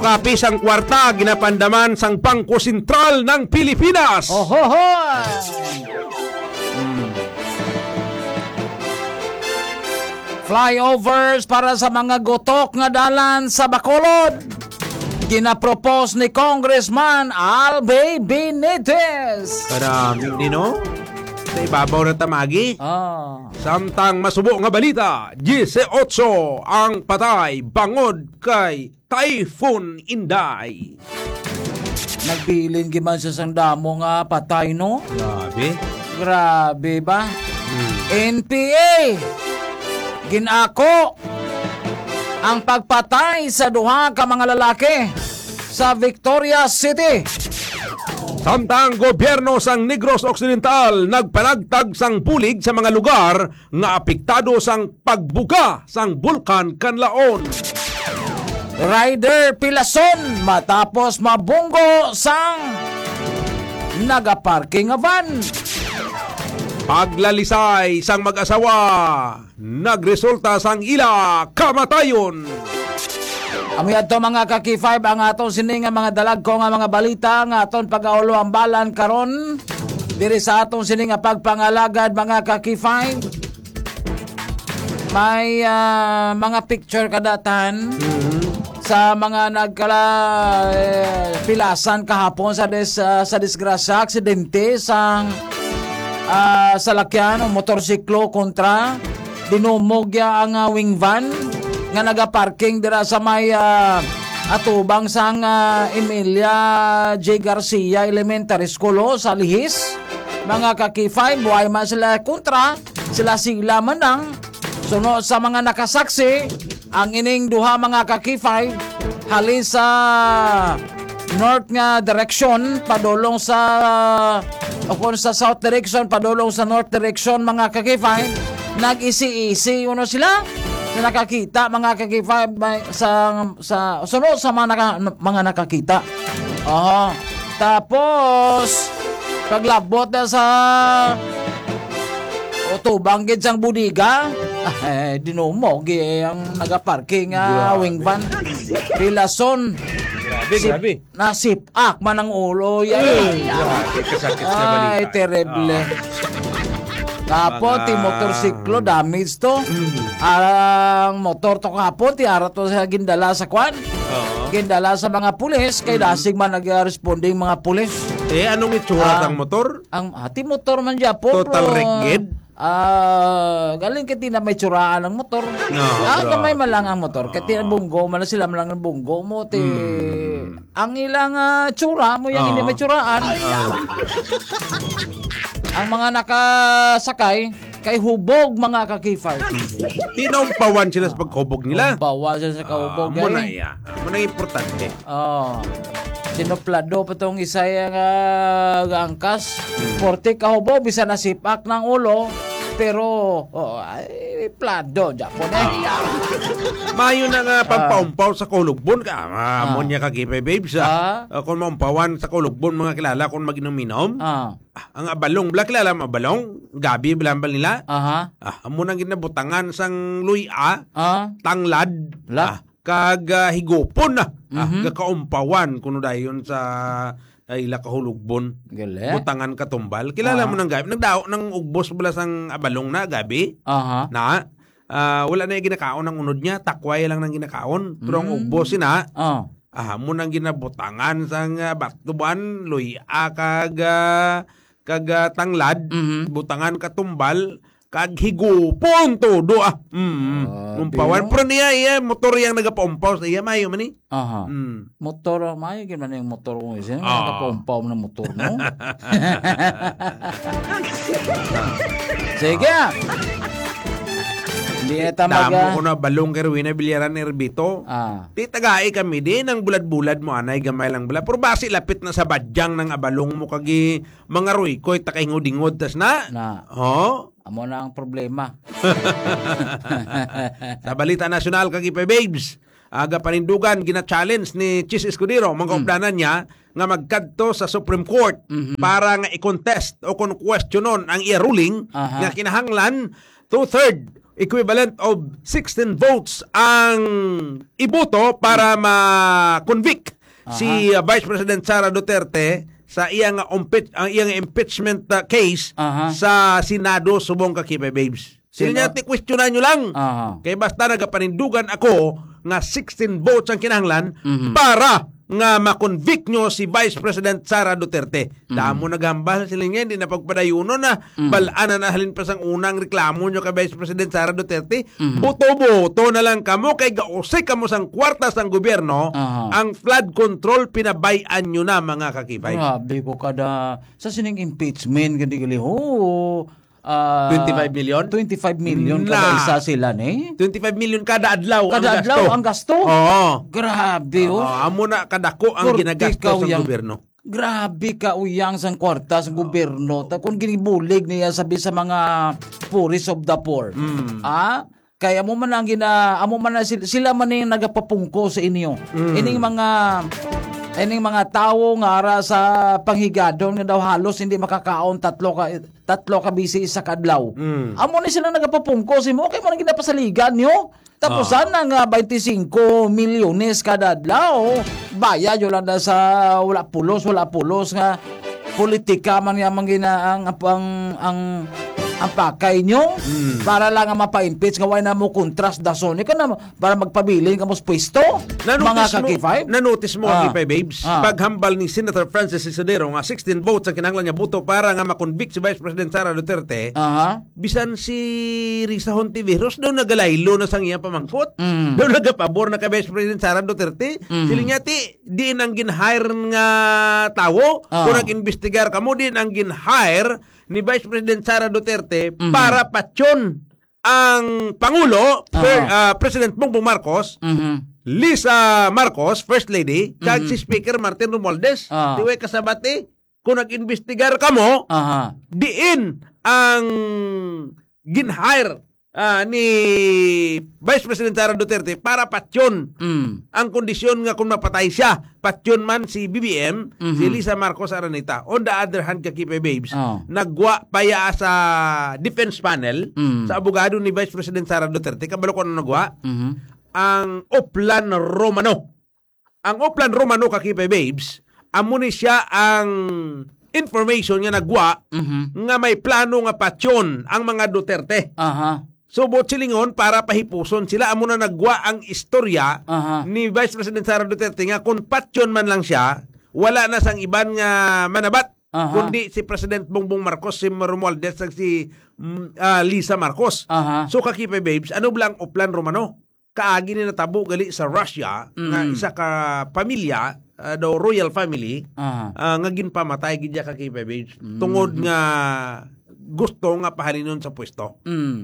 Kapi sang kwarta ginapandaman sang Bangko Sentral ng Pilipinas. Flyovers para sa mga gotok nga dalan sa Bacolod. Ginapropose ni Congressman Albay Benitez. Karaming nino. Sa ibabaw na tamagi. Samtang masubo nga balita, 18 ang patay bangod kay Typhoon Inday. Nagbilin giman sa sandamo nga patay, no? Grabe ba? NPA ginako ang pagpatay sa duha ka mga lalaki sa Victoria City. Samtang gobyerno sang Negros Occidental nagpanagtag sang bulig sa mga lugar nga apektado sang pagbuka sang bulkan Kanlaon. Rider Pilason matapos mabunggo sang nagaparking nga van. Paglalisay sang mag-asawa nagresulta sang ila kamatayon. Ami adto mga kaki-5 ang aton sini nga mga dalag ko nga mga balita nga aton pag-aulo ang balan karon diri sa aton sini nga pagpangalagad mga kaki-5. May mga picture kadatan sa mga pilasan kahapon sa disgrasya aksidente sang salakyan o motorsiklo kontra dinumogya ang wing van nga nagaparking dira sa may atubang sang Emilia J. Garcia Elementary School sa Lihis. Mga kaki-5 buhay man sila kontra sila manang suno sa mga nakasaksi ang ining duha mga kaki-5 halin sa north nga direction padulong sa sa south direction padulong sa north direction mga kaki-5 nag-isi-isi sila na nakakita mga kaki-5 sa sunod sa mga nakakita. Tapos paglabot na sa tubang gid sang budiga dinumog ang nagaparking wing van Pilason. Grabe. Nasipak man ang ulo yan. Kasakit sa balita. Ay, terrible. Kapon, ti motorsiklo, damage to. Ang motor to kapon, ti ara to sa gindala sa kwan. Gindala sa mga pulis, kay dasig man nag-responding mga pulis. Anong itsura ng motor? Ang ti motor man dyan po. Total rigged? Galing kiti na may tsuraan ng motor. Kamay malang ang motor. Kati ang bunggo, man sila malang ang bunggo mo. Ang ilang tsura mo yung hindi may tsuraan. Ang mga nakasakay kay hubog mga kakifar. Tinampawan sila sa paghubog nila. Bawa sila sa kahubog. Muna importante. Sinuplado pa itong isa yung angkas. 40 kahubog, bisa nasipak ng ulo. Pero, plado, Japon Mayo na nga pampaumpaw sa kulugbon ka. Amon niya kagipay, babes. Kung maumpawan sa kulugbon, mga kilala, kung mag-inom-inom. Ang abalong, kilala mo abalong? Gabi, bilambal nila. Amon ang ginabutangan sang luya, tanglad, kag higupon na. Kakaumpawan, kuno dayon sa ila kahulugbon. Butangan katumbal. Kilala mo ng gabi. Nagdao ng ugbos bala sang abalong na gabi. Na wala na yung ginakaon ng unod niya. Takway lang ng ginakaon. Pero ang ugbos na mo nang ginabutangan sang baktuban, luya kag tanglad, butangan katumbal, kag higupon todo umpawan pero niya motor yang nagapampaw sa iya mayo man ni. Motor mayo gid man yung motor mo isa nagapampaw na motor mo. Sige. Hindi na damo ko na balong kay Rowena Bilyaran Herbito. Di tagay kami din ang bulad-bulad mo anay gamay lang bala. Pero basi lapit na sa badyang ng abalong mo kagi mga ruikoy takahingod-ingod tas na. Amo na ang problema. Sa balita nasyonal kagipay babes, aga panindugan gina-challenge ni Chis Escudero mga kaupdanan niya nga magkadto sa Supreme Court para nga i-contest o kung questionon ang iya ruling nga kinahanglan 2/3 equivalent of 16 votes ang iboto para ma-convict si Vice President Sara Duterte sa iyang impeachment case sa Senado subong ka Kipe Babes. Sila niya questionan nyo lang. Kaya basta nagapanindugan ako nga 16 votes ang kinahanglan para nga makonvict nyo si Vice President Sara Duterte. Damo naghambal sila niya, hindi na pagpadayuno na balaan na halin pa sang unang reklamo nyo kay Vice President Sara Duterte. Boto-boto na lang kamo kay gausay kamo sang kwarta sang gobyerno. Ang flood control pinabayan nyo na mga kakibay. Grabe ko kada sa sining impeachment gali ho. 25 million? 25 million kada isa sila ni. 25 million kada adlaw ang gasto. Oo. Grabe amo na kadako ang ginagasto sa gobyerno. Grabe ka uyang sang kwarta sa gobyerno. Ta kung ginibulig niya sabi sa mga poorest of the poor. Kaya amo man sila man yung nagapapungko sa inyo. Ining mga tao nga ara sa panghigadon nga daw halos hindi makakaon tatlo ka bisi sa kadlaw. Amo ni sila nagapapungko si mo kay mo nang ginapasaligan nyo. Tapos sana nga 25 milyones kada adlaw. Bayad yo lang sa wala pulos nga politika man yamang gina ang pakay nyo para lang nga mapa-impeach nga wala na mo kontrast dason ka na para magpabilin ka mo sa pwesto mga kaki-5. Nanotice mo kaki-5 babes paghambal ni Senator Francis Isidero nga 16 votes ang kinahanglan niya buto para nga makonvict si Vice President Sara Duterte. Bisan si Risa Hontiveros daw nagalaylo na sang iya pamangkot. Daw nagapabor na kay Vice President Sara Duterte. Sila niya di nang gin-hire nga tawo kung nag-investigar kamo din ang gin-hire ni Vice President Sara Duterte para patyon ang Pangulo, President Bongbong Marcos, Lisa Marcos, First Lady, kag si Speaker Martin Romualdez. Diwe kasabati, kung nag-investigar kamo, diin ang gin-hire ni Vice President Sara Duterte para patyon ang kondisyon nga kung mapatay siya, patyon man si BBM, si Lisa Marcos Araneta. On the other hand, kakipe babes, nagwa paya sa defense panel sa abogado ni Vice President Sara Duterte. Kabalo ko na nagwa ang Oplan Romano. Ang Oplan Romano, kakipe babes, amo ni siya ang information nga nagwa nga may plano nga patyon ang mga Duterte. So, silingon para pahipuson sila. Amo na nagwa ang istorya ni Vice President Sara Duterte nga kung patyon man lang siya, wala na sang iban nga manabat. Kundi si President Bongbong Marcos, si Romualdez, si Lisa Marcos. So, kakipe babes, ano blang Oplan Romano? Kaagi ni natabo gali sa Russia nga isa ka pamilya, daw royal family, nga ginpamatay gidya kakipe babes. Tungod nga gusto nga pahalinon sa pwesto.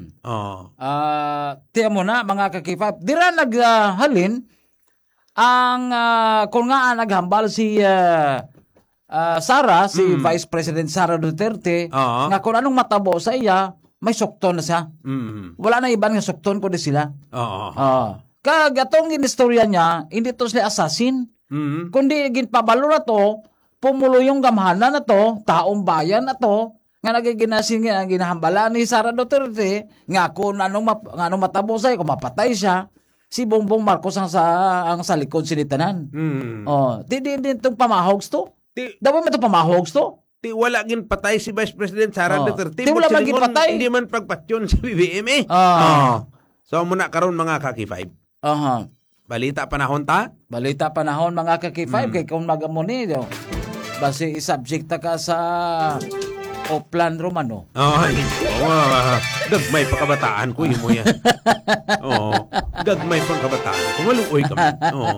Tiyan mo na, mga kakipap. Dira naghalin ang kung nga naghambal si Sara, si Vice President Sara Duterte, nga kung anong matabo sa iya, may sukton na siya. Wala na iban nga sukton kundi sila. Kag atong ginistorya niya, hindi to sila assassin. Kundi ginpabalo na to, pumulo yung gamhanan na to, taong bayan na to, nga nagiginasin nga ginahambala ni Sara Duterte nga kung anong matabo sa'yo, kung mapatay siya, si Bongbong Marcos ang sa likod sinitanan. Di itong pamahogs to? Dapat mo itong pamahogs to? Ti wala gin patay si Vice President Sara Duterte. Ti wala gin patay. Hindi man pagpatyon sa BBM So muna karon mga kaki-5. Balita panahon ta? Balita panahon mga kaki-5 kay kung magamuni basi isubject ka sa Oplan Romano. Gagmay pa kabataan ko mo yan. Gagmay pang kabataan ko. Maluoy kami.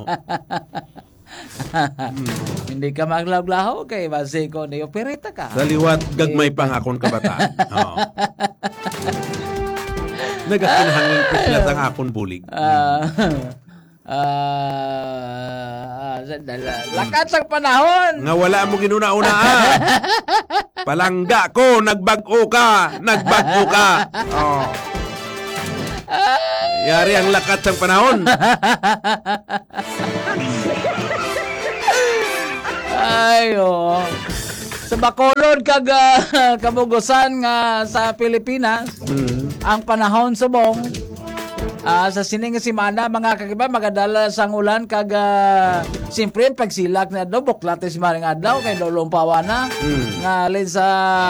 Hindi ka maglaglaho kay basi ko ni opereta ka. Daliwat gagmay pang akong kabataan. Nagakinahangin pislat ang akong bulig. Lakat sa panahon. Nga wala mo ginuna-unaan. Palangga ko, nagbago ka. Yari ang lakat sa panahon. Ayo. Sa Bacolod kag kabugosan nga sa Pilipinas. ang panahon subong sa sining simana mga kakiba magadala sang ulan kag siyempre pagsilak na do buklat si maring adlaw kay dolong pawana nga alin sa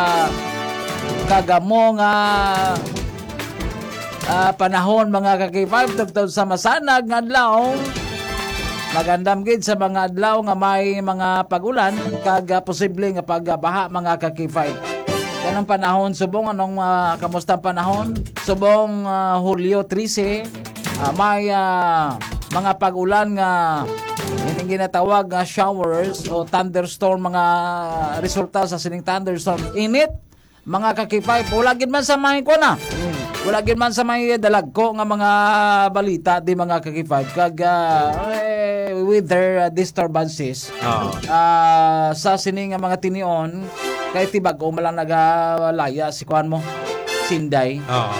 kagamo nga panahon mga kakiba tugtod sa masanag nga adlaw magandam gid sa mga adlaw nga may mga pagulan kag posible nga pagbaha mga kakifay. Kanang panahon subong anong kamusta ang panahon? Subong Hulyo 13 may mga pagulan nga hindi ginatawag nga showers o thunderstorm mga resulta sa sining thunderstorm. Init mga kakifay, wala gid man sa may ko na. Wala gid man sa may dalagko nga mga balita di mga kakifay kag weather disturbances sa sining nga mga tinion kay tibag-o malang nagalaya si kuan mo Sinday.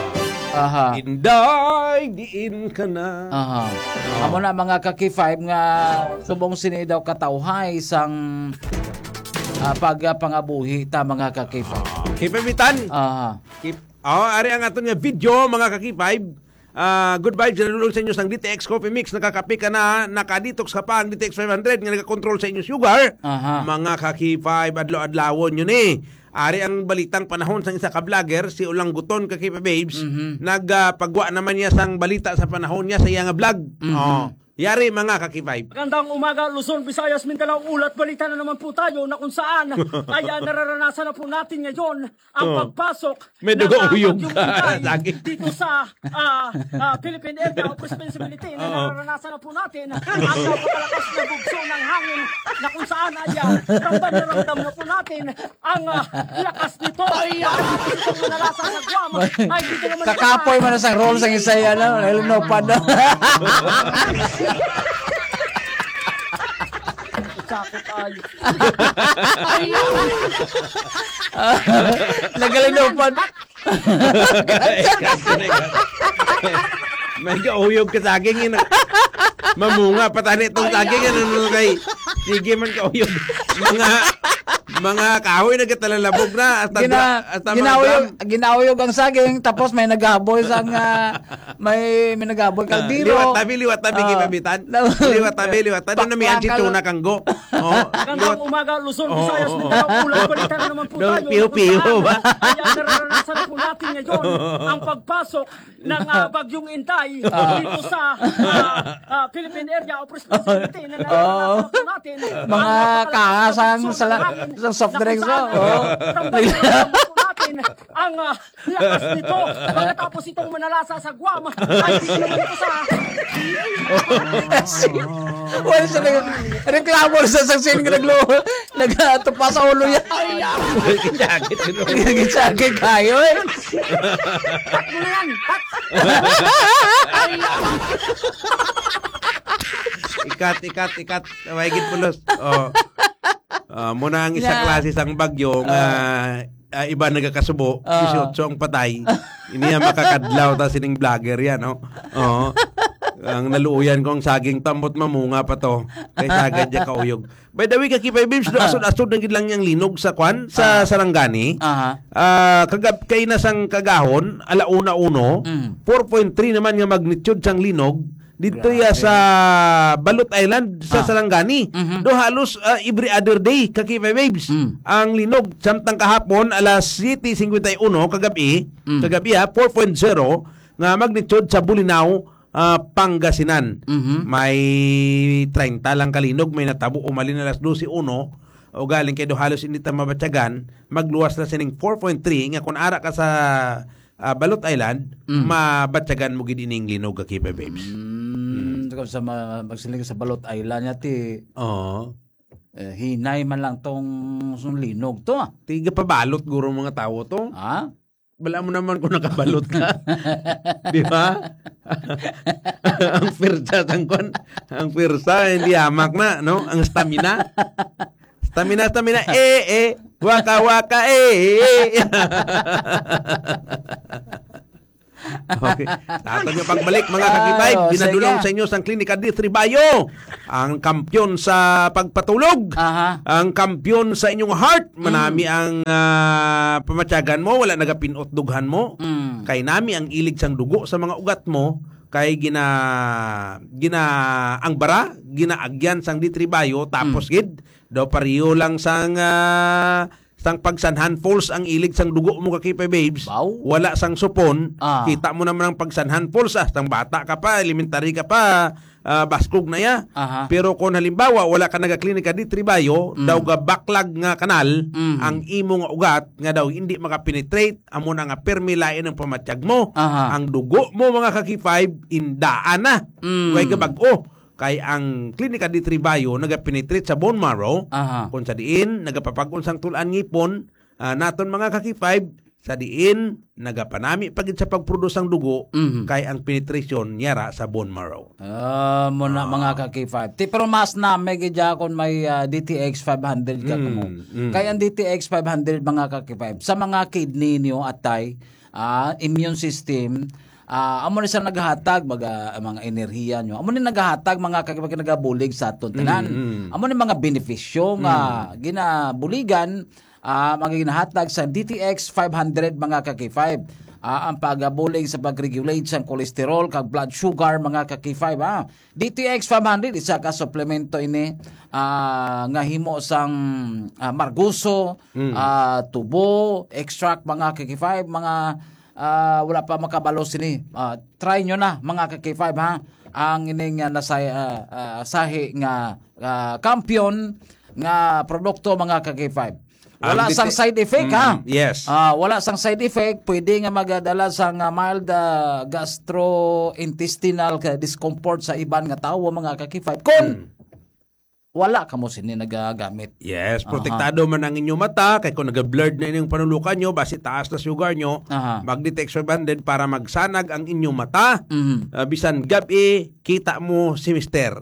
Inday diin ka na. Amo na mga kaki-5 nga subong sini daw katawhay sang pagpangabuhi ta mga kaki-5. Kipabitan. Ari ang aton nga video mga kaki-5. Good vibes nalulong sa inyo sang DTX Coffee Mix. Nakakapi ka na, nakadetox ka pa ang DTX 500 nga nagakontrol sa inyo sugar. Mga kaki-5 adlaw-adlawon yun Ari ang balitang panahon sang isa ka vlogger si Ulang Guton kakipa babes. Nagpagwa naman niya sang balita sa panahon niya sa iyang vlog. Yari mga kaki-5. Magandang umaga, Luzon, Visayas, Mindanao, ulat balita na naman po tayo na kung saan ay nararanasan na po natin ngayon ang pagpasok may dugo-uyog dito sa Philippine Area of Responsibility na nararanasan na po natin ang napakalakas na bugso ng hangin na kung saan ay ramdam na ramdam na po natin ang lakas nito. Itong manalasa sa Guam ay dito naman kakapoy man sa roll sang isaya na hello pa na. Sakot ay. Nagalinopan. May kauyog ka saging mamunga patani itong saging kay sige man kauyog mga kahoy nagkatalalabog na ginauyog ang saging tapos may naghaboy sang may naghaboy kaldiro liwat tabi gipabitan liwat tabi ano mi ansi tuna kanggo Magandang umaga, Luzon, Visayas, Mindanao, ulat balita na naman po tayo. Piyo-piyo ba? Ay nararanasan na po natin ngayon ang pagpasok ng bagyong Intay dito sa Philippine Area of Responsibility na nararanasan na po natin. Mga kahasang sa soft drinks ang lakas nito pagkatapos itong manalasa sa Guam ay dito naman ito sa wala siya reklamo sa saksin nga nagatupa sa ulo niya nagitsagit kayo cut mo na yan ikat nawagit pulos muna ang isa klase sang bagyo iba nagakasubo 18 ang patay iniya makakadlaw ta sining vlogger yan ang naluuyan kong saging tambot mamunga pa to kay sagad ya kauyog. By the way kakipay babes asod na gid lang yang linog sa kwan sa Sarangani kay nasang kagahon alauna 4.3 naman nga magnitude sang linog dito ya sa Balot Island sa Sarangani. Do halos every other day kakipay babes ang linog samtang kahapon alas 7:51 kagabi 4.0 nga magnitude sa Bulinaw Pangasinan. May 30 lang kalinog may natabo umalin alas 12:01 o galing kay do halos hindi ta mabatyagan magluwas na sining 4.3 nga kun ara ka sa Balot Island mabatyagan mo gid ining linog kakipay babes. Sa magsiling sa Balot Island yati hinay man lang tong linog to tiga pabalot guro mga tao to bala mo naman kung nakabalot ka di ba ang firsa ang firsa hindi hamak na no ang stamina waka Okay. Sa ato nyo pagbalik, mga kakipay, dinadulong sa inyo sa Klinika D3 Bayo. Ang kampyon sa pagpatulog. Ang kampyon sa inyong heart. Manami ang pamatyagan mo, wala nagapinot dughan mo. Kay nami ang ilig sang dugo sa mga ugat mo. Kay ang bara, ginaagyan sang D3 Bayo, tapos gid, daw pariyo lang sang pagsanhan falls ang ilig sang dugo mo kakipay babes. Wow. Wala sang supon. Kita mo naman ang pagsanhan falls sang bata ka pa, elementary ka pa, baskog na ya. Pero kung halimbawa wala ka nagaklinika di Tribayo, daw ga backlog nga kanal, ang imo nga ugat nga daw hindi makapenetrate, amo na nga permilain ang pamatyag mo. Ang dugo mo mga kaki-5 indaan na. Way ka bag-o. Kay ang Klinika D3 Bayo nagapenetrate sa bone marrow, kung sa diin nagapapag-on sang tulan ngipon, naton mga kaki-5 sa diin nagapanami pagid sa pagproduce sang dugo, kay ang penetration nyara sa bone marrow. Muna mga kaki-5. Pero mas na may gidya kon may DTX 500 ka mo. Kay ang DTX 500 mga kaki-5 sa mga kidney niyo atay immune system. Amo ni sa naghatag mga enerhiya nyo. Amo ni naghatag mga kakipag nagabulig sa aton tanan. Amo ni mga benepisyo nga ginabuligan mga ginahatag sa DTX 500 mga kaki-5. Ang pagabulig sa pag-regulate sa cholesterol kag blood sugar mga kaki-5. DTX 500 isa ka suplemento ini nga himo sang marguso, tubo, extract mga kaki-5 mga wala pa makabalo sini. Try nyo na mga kaki-5 ang ining sahi nga kampiyon nga produkto mga kaki-5. Wala sang side effect Yes. Wala sang side effect, pwede nga magadala sang mild gastrointestinal discomfort sa iban nga tawo mga kaki-5 kun wala ka mo sini nagagamit. Yes, protektado man ang inyong mata, kay kung nag-blurred na inyong panulukan nyo, basi taas na sugar nyo, mag-detect 500 para magsanag ang inyong mata. Bisan gabi, kita mo si Mister.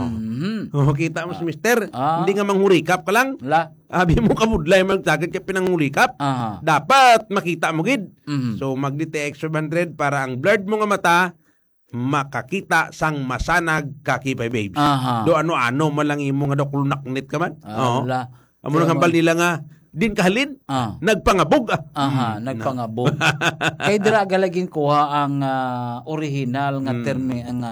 Kita mo si Mister. Hindi nga manghurikap ka lang. Abi mo kamudlay, magtagad ka pinanghurikap. Dapat makita mo gid. So, mag-detect 500 para ang blurred mo nga mata, makakita sang masanag kakipay babes. Do ano-ano man lang imo nga dakulunaknit ka man. Amo nang hambal nila nga din kahalin nagpangabog. Nagpangabog. Kay dira galaging kuha ang original nga term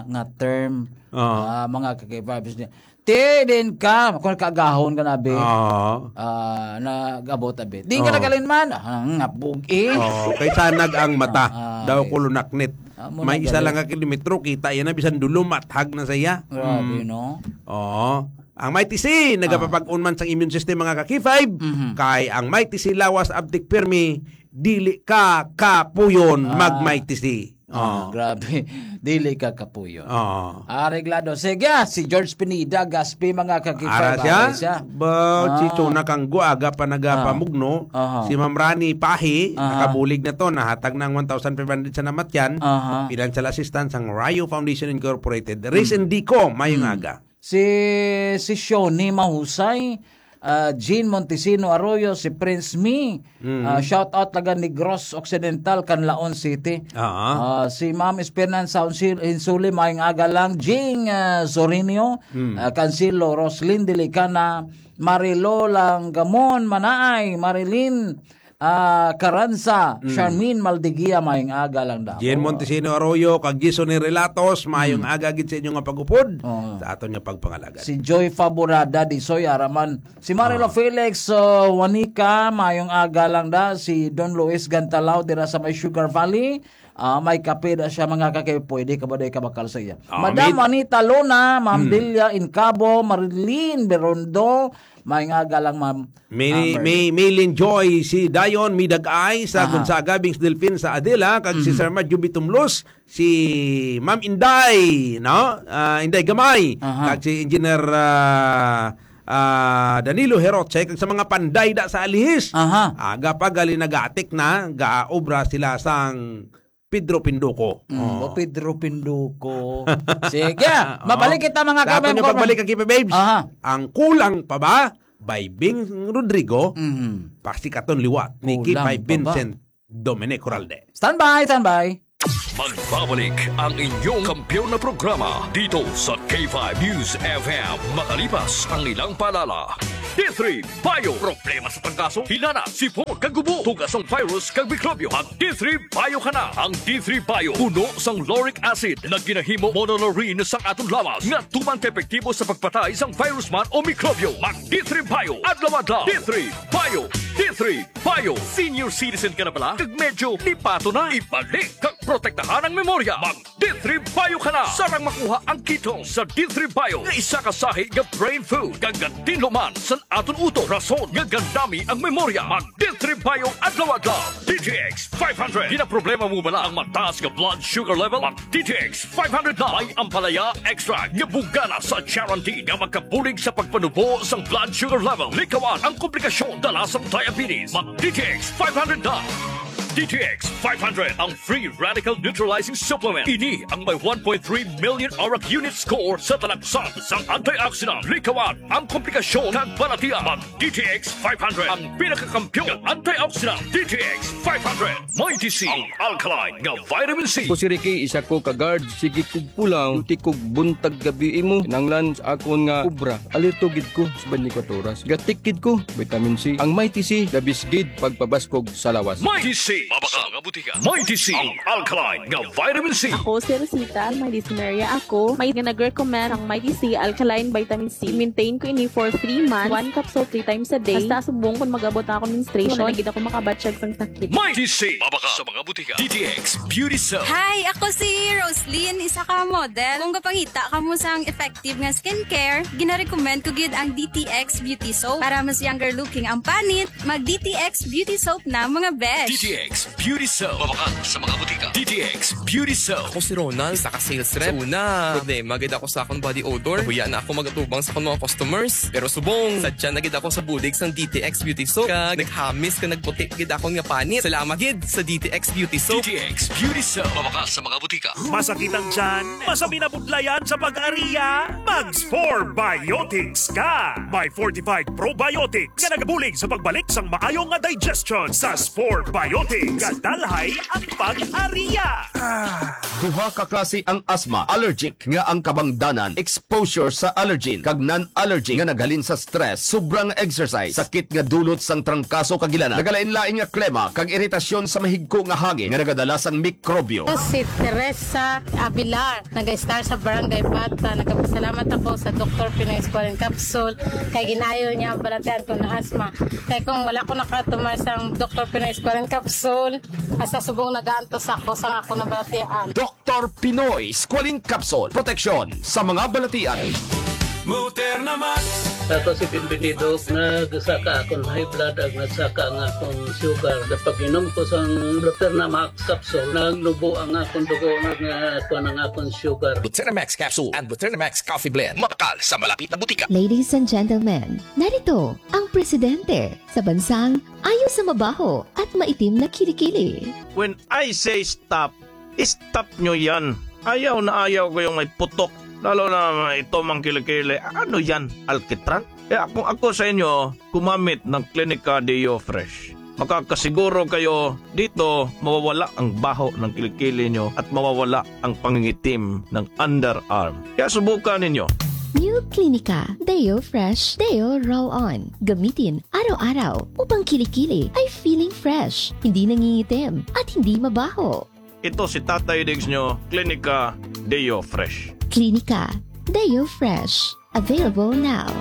mga kakipay. Din ka kung kagahon ka nabi nagabot abi. Di ka nagalin man ngabog kay sanag ang mata daw kulunaknit. May isa lang nga kilometro, kita yan na, bisan dulo, mathag na saya. Grabe, no? Ang Mighty C, nagapapag-unman sa immune system mga kaki-5, kay ang Mighty C lawas abdik permi, dili ka kapuyon mag-Mighty C. Grabe. Dili ka kapuyo. Areglado. Sige, si George Pineda, Gaspi, mga kaki-5. Siya? Si Chona Kanggo, aga pa nagapamugno. Si Ma'am Rani Pahi, nakabulig na to, nahatag ng 1,500 sa namatyan. Financial assistance ang Rayo Foundation Incorporated. Riz Indico, mayong aga. Si Shoni Mahusay, Jean Montesino Arroyo, si Prince Mi, shout out taga Negros Occidental, Canlaon City. Si Ma'am Esperanza Insuli, maing aga lang. Jing Zorinio, Cancelo Roslyn Delicana, Marilo Langgamon Manaay, Marilyn Caranza, Charmin Maldigia, maing aga lang daw. Jean Montesino Arroyo, kag Jason Relatos, mayong aga gid sa inyong pagupod sa aton nga pagpangalagan. Si Joy Faborada, di Soy Araman. Si Marilo Felix Wanika, mayong aga lang da. Si Don Luis Gantalao, dira sa may Sugar Valley. May kape na siya mga kakay, pwede ka ba day kabakal sa iya. Madam Anita Lona, Ma'am Delia Incabo, Marilyn Berondo, may nga galang Ma'am Maylin Joy, si Dayon Midagay sa Gonzaga, Bings Delfin sa Adela, kag si Sir Madjo Bitumlos, si Ma'am Inday, no? Inday Gamay, kag si Engineer Danilo Herotse, kag sa mga panday da sa Alihis. Aga pa gali nagatik na, gaobra sila sang Pedro Pinduco. Pedro Pinduco. Sige, mabalik kita mga kabay. Sa ato nyo pagbalik ang Kipe Babes. Ang kulang pa ba? By Bing Rodrigo, pasikaton liwat ni Kipay Vincent Dominic Coralde. Stand by. Magbabalik ang inyong kampiyon na programa dito sa K5 News FM makalipas ang ilang paalala. D3 Bio. Problema sa trangkaso, hinana, sipon, kagubo, tugas ang virus, kag mikrobyo. Ang D3 Bio ka na. Ang D3 Bio, puno sang lauric acid na ginahimo monolaurin sang atong lawas nga tuman epektibo sa pagpatay sang virus man o mikrobyo. Mag D3 Bio, adlaw-adlaw. D3 Bio. D3 Bio. Senior citizen ka na pala? Kag medyo lipato na. Ibalik kag protektahan ang memorya. Mag D3 Bio ka na. Sarang makuha ang ketone sa D3 Bio nga isa ka sahi nga brain food. Kag tinluman sa aton uto. Rason nga gandami ang memorya. Mag D3 Bio adlaw-adlaw. DTX 500. Di na problema mo bala ang mataas nga blood sugar level? Mag DTX 500 na. May ampalaya extract nga bugana sa guarantee nga magkabulig sa pagpanubo sang blood sugar level. Likawan ang komplikasyon dala sa diabetes. Mag DTX 500 na. DTX 500 ang free radical neutralizing supplement. Ini ang may 1.3 million auric unit score sa talaksan sang antioxidant. Likawan ang komplikasyon ng balatian. Mag DTX 500 ang pinakakampiyon ng antioxidant. DTX 500 may DC ang alkaline nga vitamin C. Ko si Ricky, isa ko ka-guard. Sige kog pulang, tuti kog buntag gabi mo. Nanglan sa akon nga ubra. Alitugid ko sa 24 oras. Gatikid ko, vitamin C. Ang Mighty C, dabisgid pagpabaskog sa lawas. Mighty C. Mabaka nga butika. Mighty C ang alkaline nga vitamin C. Ako si Rosita, may dysuria ako. May nag-recommend ang Mighty C Alkaline Vitamin C. Maintain ko ini for 3 months. 1 capsule 3 times a day. Basta subong kung mag-abot na ako menstruation. Nagigit ako makabatsyag sang sakit. Mighty C. Mabaka sa mga butika. DTX Beauty Soap. Hi, ako si Roslyn, isa ka model. Kung kapangita ka mo sang effective nga skincare, gina-recommend ko gid ang DTX Beauty Soap para mas younger looking ang panit. Mag DTX Beauty Soap na mga besh. DTX Beauty Soap. Mabaka sa mga butika. DTX Beauty Soap. Ako si Ronald, isa ka sales rep. Sa una, problema gid ako sa akong body odor. Huya na ako magatubang sa akong mga customers. Pero subong, sadya na gid ako sa bulig sang DTX Beauty Soap. Kag naghamis ka nagputi gid akong nga panit. Salamat gid sa DTX Beauty Soap. DTX Beauty Soap. Mabaka sa mga butika. Masakit ang tiyan? Masabi na budlayan sa pag-ariya? Mag-Spore Biotics ka! May fortified probiotics nga nagabulig sa pagbalik sang maayong nga digestion sa Spore Biotics. Gadalhay ang pag-ariya! Duha ka klase ang asthma, allergic nga ang kabangdanan, exposure sa allergen, kag non-allergy nga naghalin sa stress, sobrang exercise, sakit nga dulot sang trangkaso kag ilana, nagalain-lain nga klema, kag iritasyon sa mahigko nga hangin nga nagadala sang mikrobyo. Si Teresa Abilar, nag-star sa Barangay Bata. Nagpasalamat ako sa Dr. Pinoy Squalene Capsule kay ginayo niya ang balatian ko na asthma. Kaya kung wala ko nakatumar sa Dr. Pinoy Squalene Capsule, asa subong nagaantos ako sa ako na balatian. Dr. Pinoy Squalene Capsule, proteksyon sa mga balatian. Muter naman! Ako si Bimbinido, nagsaka akong high blood at nagsaka ang akong sugar. Kapag inom ko sa Buterna-Max capsule, naglubo ang akong dugo ng akong sugar. Buterna-Max Capsule and Buterna-Max Coffee Blend. Mabakal sa malapit na butika. Ladies and gentlemen, narito ang presidente sa bansang ayaw sa mabaho at maitim na kilikili. When I say stop, stop nyo yan. Ayaw na ayaw ko yung may putok. Lalo na ito mang kilikili. Ano yan? Alkitran? Kung ako sa inyo, kumamit ng Clinica Deo Fresh. Makakasiguro kayo dito mawawala ang baho ng kilikili nyo at mawawala ang pangingitim ng underarm. Kaya subukan ninyo. New Clinica Deo Fresh Deo Roll-On. Gamitin araw-araw upang kilikili ay feeling fresh, hindi nangingitim at hindi mabaho. Ito si Tatay Diggs nyo, Clinica Deo Fresh. Clinica Deo Fresh. Available now.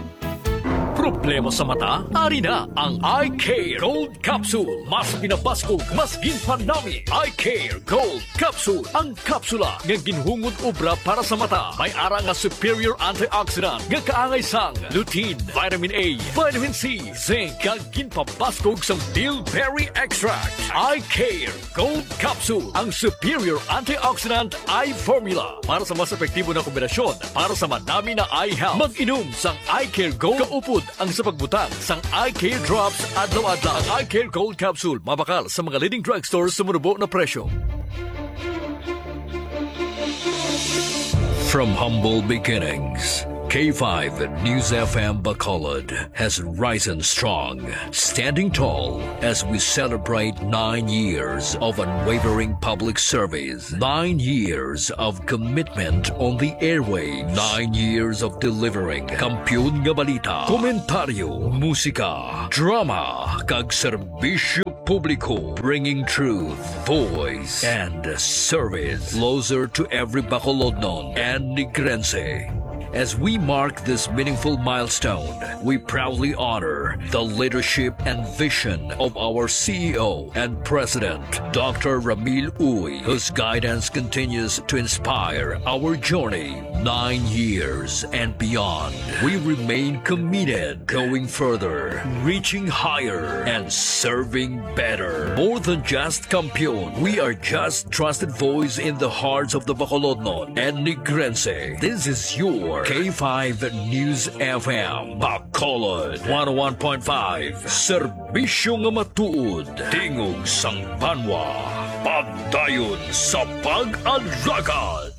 Problema sa mata? Ari na ang Eye Care Gold Capsule. Mas pinapaskog, mas ginpanami. Eye Care Gold Capsule. Ang kapsula nga ginhungod obra para sa mata. May ara nga superior antioxidant nga kaangay sang lutein, vitamin A, vitamin C, zinc, kag ginpapaskog sang bilberry extract. Eye Care Gold Capsule. Ang superior antioxidant eye formula para sa mas epektibo na kombinasyon para sa madami na eye health. Mag-inom sang Eye Care Gold kaupod ang sa pagbutang sang Eye Care Drops adlaw-adlaw. Ang Eye Care Gold Capsule mabakal sa mga leading drugstores sa manubo na presyo. From humble beginnings K5 News FM Bacolod has risen strong, standing tall as we celebrate 9 years of unwavering public service, 9 years of commitment on the airwaves, 9 years of delivering kampiyon nga balita, komentaryo, musika, drama, kag serbisyo publiko, bringing truth, voice, and service closer to every Bacolodnon and Negrense. As we mark this meaningful milestone, we proudly honor the leadership and vision of our CEO and President, Dr. Ramil Uy, whose guidance continues to inspire our journey 9 years and beyond. We remain committed, going further, reaching higher, and serving better. More than just kampiyon, we are just trusted voice in the hearts of the Bacolodnon and Negrense. This is your K5 News FM Bacolod 101.5 Serbisyo nga matuod tingog sang banwa pagdayon sa pag-alagad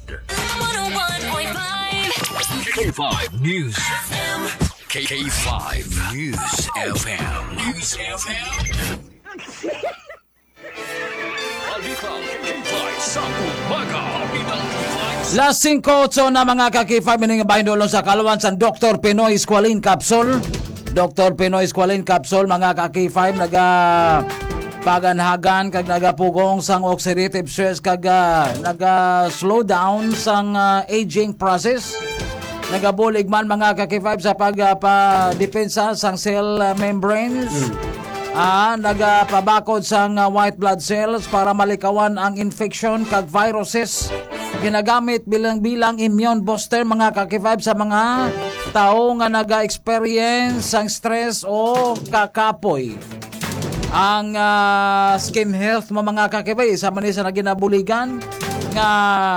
101.5 K5 News FM K5 News FM News FM Albital K5 sa umaga Las 5:08 na mga ka-K5 mining bahin dulong sa kalawan sa Dr. Pinoy Squalene Capsule. Dr. Pinoy Squalene Capsule mga ka-K5 naga paganhagan kag nagapugong sang oxidative stress kag naga slow down sang aging process. Nagabulig man mga ka-K5 sa pagpadepensa sang cell membranes. Nagapabakod sang white blood cells para malikawan ang infection kag viruses. Ginagamit bilang immune booster mga ka-K5 sa mga tao nga naga-experience ang stress o kakapoy. Ang skin health mo mga ka-K5 isa man sa naginabuligan nga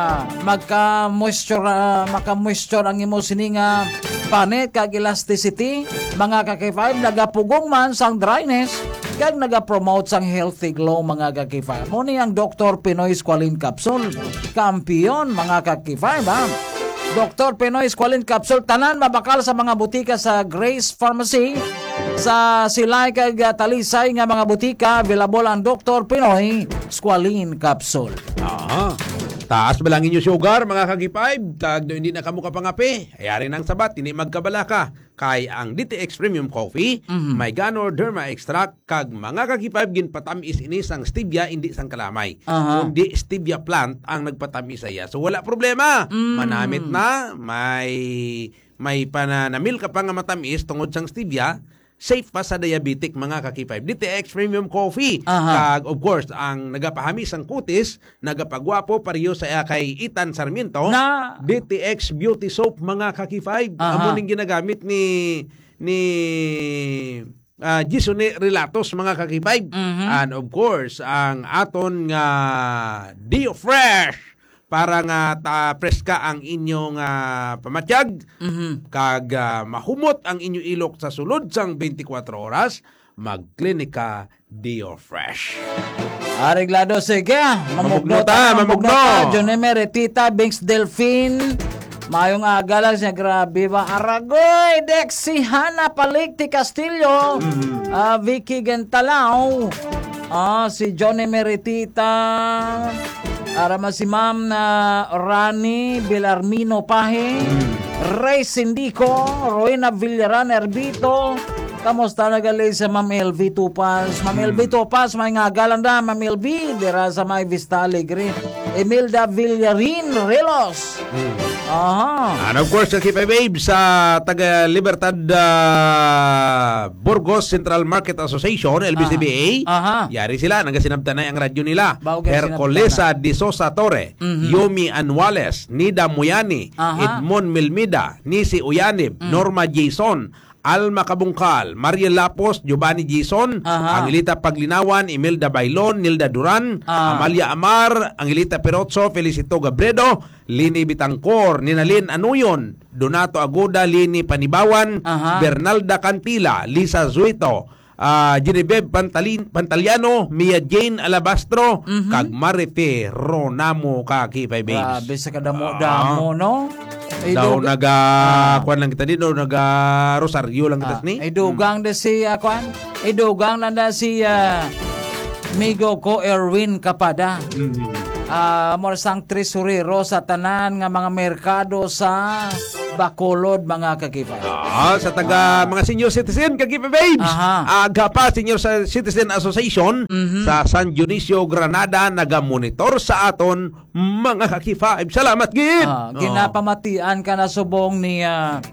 maka-moisture ang imo sininga panit kag elasticity mga ka-K5 nagapugong man sang dryness kag naga-promote sang healthy glow mga ka-K5. Muni ang Dr. Pinoy Squalene Capsule. Kampiyon mga ka-K5 ha. Dr. Pinoy Squalene Capsule tanan mabakal sa mga butika sa Grace Pharmacy sa Silay kag Talisay nga mga butika available ang Dr. Pinoy Squalene Capsule. Taas ba lang inyo sugar mga ka-K5? Tag do hindi na kamo kapangapi. Ayari nang sabat, hindi magkabala ka. Kay ang DTX Premium Coffee, may Ganoderma Extract, kag mga ka-K5 ginpatamis ini sang stevia, hindi sang kalamay. Kundi stevia plant ang nagpatamis iya. So wala problema. Manamit na, may pananamil ka pa nga matamis tungod sang stevia, safe pa sa diabetic mga ka-K5. DTX Premium Coffee. Kag of course, ang nagapahamis ang kutis, nagapagwapo pariyo sa kay Ethan Sarmiento, DTX Beauty Soap mga ka-K5. Amo ning ginagamit ni Jason Relatos mga ka-K5. And of course, ang aton nga Dio Fresh para nga preska ang inyong pamatyag kag mahumot ang inyong ilok sa sulod sang 24 oras magklinika Dio Fresh. Areglado sige. Mamugno ta. Johnny Meretita, Binks Delphine. Mayong agalang siya, grabe ba? Aragoy, Dexy, Hana, Palikti, Castillo, Vicky Gentalao, si Johnny Meretita, arama si Ma'am na Rani Belarmino Pahe, Ray Sindico, Rowena Villaran Erbito. Kamusta nagalay sa Ma'am LV Tupas? Ma'am LV Tupas, may ngagalan na Ma'am LV, dira sa may Vista Alegre. Emilda Villarin Relos. And of course, K5 Babe sa taga Libertad Burgos Central Market Association, LBCBA. Yari sila, nagasinabtanay ang radyo nila. Herculesa de Sosa Torre, Yomi Anwales, Nida Muyani, Edmond Milmida, Nisi Uyanib, Norma Jason, Alma Kabungkal, Mariel Lapos, Giovanni Jason, Angelita Paglinawan, Imelda Bailon, Nilda Duran, Amalia Amar, Angelita Perotso, Felicito Gabredo, Lini Bitangkor, Ninalin Anuyon, Donato Agoda, Lini Panibawan, Bernalda Cantila, Lisa Zuito, Genevieve Pantaliano, Mia Jane Alabastro, kag Marife Ronamo ka K5 Babes. Grabe sa kadamo-damo, no? Daw kuan lang kita dito, Rosario lang kita ni. Dugang na si kuan. Dugang na si Migo ko Erwin Kapada. Mora sang tresurero sa tanan nga mga merkado sa Bacolod, mga kakipay. Sa taga mga senior citizen, kakipay babes. Aga pa, Senior Citizen Association sa San Dionisio, Granada, nagamonitor sa aton mga kakipay. Salamat, gid. Ginapamatian ka na subong ni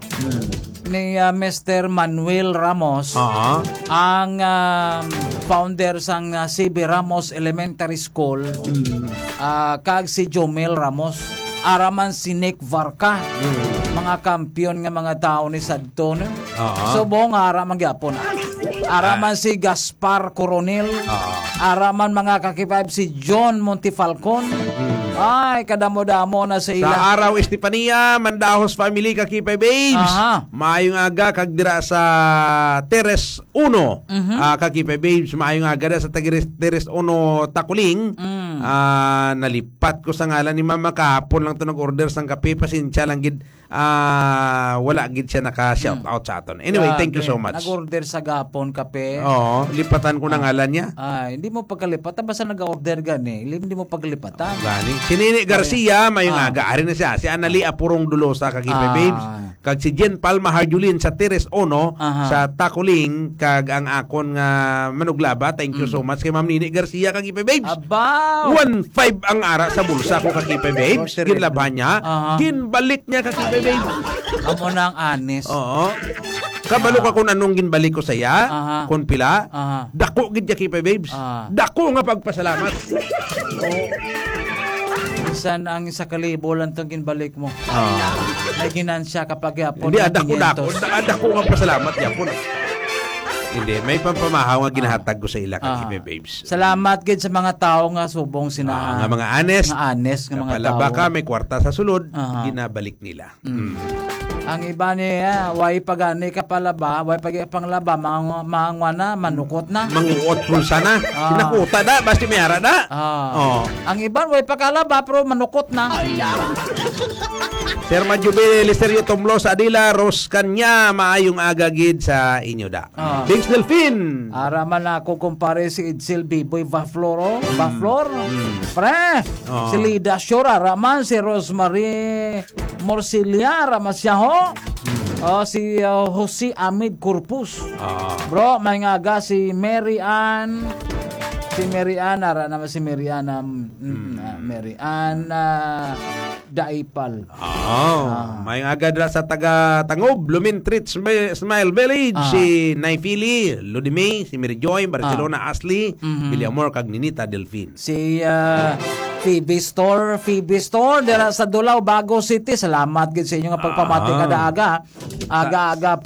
Mr. Manuel Ramos, ang founder sang CB Ramos Elementary School, kag si Jomel Ramos, araman si Nick Varca, mga kampiyon nga mga tao ni Sadton. Subong araman gyapon. Araman si Gaspar Coronel, araman mga kakipab si John Montifalcon. Ay, kadamo-damo na sa ila. Sa araw Estefania, Mandahos family kakipay babes. Maayong aga kag dira sa Teres 1. Kakipay babes, maayong aga dira sa Teres 1 Takuling. Nalipat ko sa ngalan ni Mama kahapon lang to nag-order sang kape, pasensya lang gid. Wala gid siya naka-shout out sa aton. Anyway, thank you so much. Nag-order sa gapon kape. Lipatan ko na ngalan niya. Hindi mo pagkalipatan basta nag-order gani. Hindi mo paglipatan. Gani. Si Nini Garcia, mayong aga, ari na siya. Si Anali Apurong Dulosa, kakipay babes. Kag si Jen Palma Harjulin sa Teres Ono, sa Takuling, kag ang akon nga manuglaba. Thank you so much kay Ma'am Nini Garcia, kakipay babes. 1.5 ang ara sa bulsa ko, kakipay babes. Ginlaban niya. Ginbalik niya, kakipay babes. Amo nang anis. Kabalo ka kung anong ginbalik ko saya, kung pila. Dako gid kakipay babes. Dako nga pagpasalamat. Minsan ang 1,000 lang itong ginbalik mo. May ginansya kapag yapon. Hindi, adako nga pasalamat yapon. Hindi, may pampamahaw nga ginahatag ko sa ila kakipay babes. Salamat gid sa mga tao nga subong sinahan. Nga mga anes. Nga anes nga mga tao. Baka may kwarta sa sulod, ginabalik nila. Ang iba niya, way pagani ka palaba, way panglaba, mangwana, manukot na. Manguot pulsa na. Sinakuta da, basti may ara da. Ang iba, way pagkalaba, pero manukot na. Sir Majubi, Listerio Tomlo sa Adila, Ros Kanya, maayong agagid sa inyo da. Bings Delfin. Araman na ako kumpare si Idsil Biboy Vaflor. Pre, si Lida Shura, araman si Rosemary Morcilia, ramasyaho. Si Jose Amid Corpus. Bro, may ngaga si Mary Ann. Ara naman si Mary Ann. Mary Ann Daipal. May agad sa taga Tangob, Lumin Treat Smile Village, si Naifili, Ludime, si Mary Joy, Barcelona Ashley, Villamor kag Ninita Delfin. Si Phoebe Store dira sa Dulaw, Bago City. Salamat gid sa inyo nga pagpamati kada aga